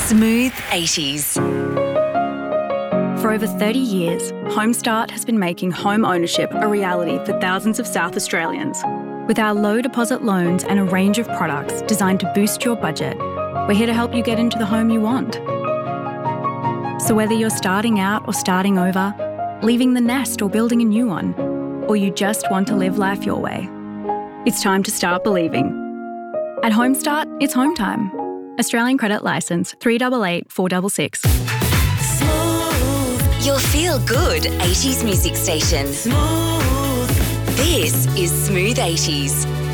Smooth 80s. For over 30 years, Homestart has been making home ownership a reality for thousands of South Australians. With our low deposit loans and a range of products designed to boost your budget, we're here to help you get into the home you want. So whether you're starting out or starting over, leaving the nest or building a new one, or you just want to live life your way, it's time to start believing. At Homestart, it's home time. Australian Credit Licence 388 466. Smooth. Your feel-good 80s music station. Smooth. This is Smooth 80s.